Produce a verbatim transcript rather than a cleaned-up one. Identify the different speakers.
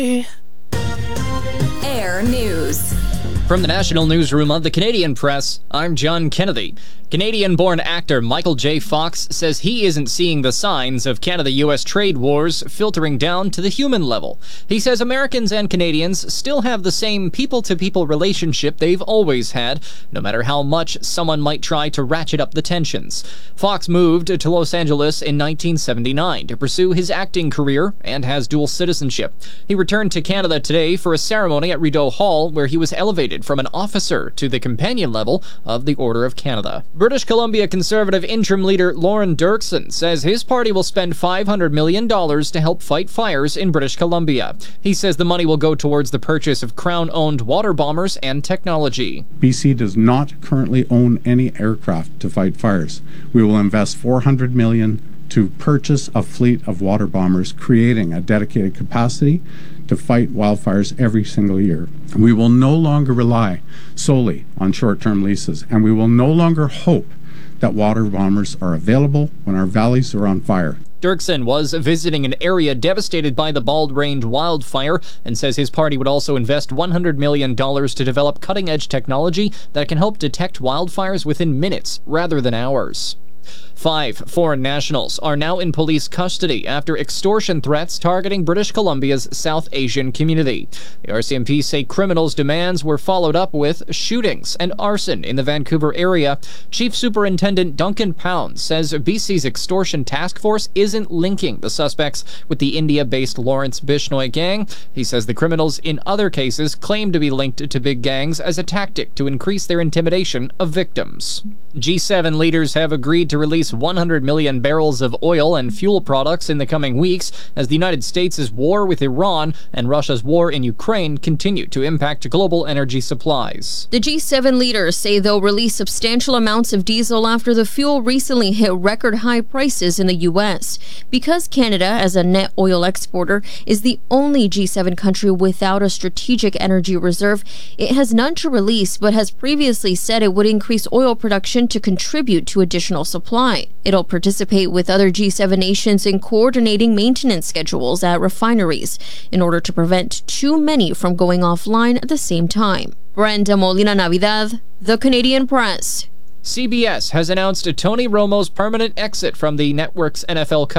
Speaker 1: Air News.
Speaker 2: From the National Newsroom of the Canadian Press, I'm John Kennedy. Canadian-born actor Michael J. Fox says he isn't seeing the signs of Canada-U S trade wars filtering down to the human level. He says Americans and Canadians still have the same people-to-people relationship they've always had, no matter how much someone might try to ratchet up the tensions. Fox moved to Los Angeles in nineteen seventy-nine to pursue his acting career and has dual citizenship. He returned to Canada today for a ceremony at Rideau Hall where he was elevated from an officer to the companion level of the Order of Canada. British Columbia Conservative interim leader Lorne Dirksen says his party will spend five hundred million dollars to help fight fires in British Columbia. He says the money will go towards the purchase of Crown-owned water bombers and technology.
Speaker 3: B C does not currently own any aircraft to fight fires. We will invest four hundred million dollars to purchase a fleet of water bombers, creating a dedicated capacity to fight wildfires every single year. We will no longer rely solely on short-term leases, and we will no longer hope that water bombers are available when our valleys are on fire.
Speaker 2: Dirksen was visiting an area devastated by the Bald Range wildfire and says his party would also invest one hundred million dollars to develop cutting-edge technology that can help detect wildfires within minutes rather than hours. Five foreign nationals are now in police custody after extortion threats targeting British Columbia's South Asian community. The R C M P say criminals' demands were followed up with shootings and arson in the Vancouver area. Chief Superintendent Duncan Pound says B C's extortion task force isn't linking the suspects with the India-based Lawrence Bishnoi gang. He says the criminals in other cases claim to be linked to big gangs as a tactic to increase their intimidation of victims. G seven leaders have agreed to release one hundred million barrels of oil and fuel products in the coming weeks as the United States' war with Iran and Russia's war in Ukraine continue to impact global energy supplies.
Speaker 4: The G seven leaders say they'll release substantial amounts of diesel after the fuel recently hit record high prices in the U S. Because Canada, as a net oil exporter, is the only G seven country without a strategic energy reserve, it has none to release but has previously said it would increase oil production to contribute to additional supply. It'll participate with other G seven nations in coordinating maintenance schedules at refineries in order to prevent too many from going offline at the same time. Brenda Molina Navidad, The Canadian Press.
Speaker 2: C B S has announced Tony Romo's permanent exit from the network's N F L coverage.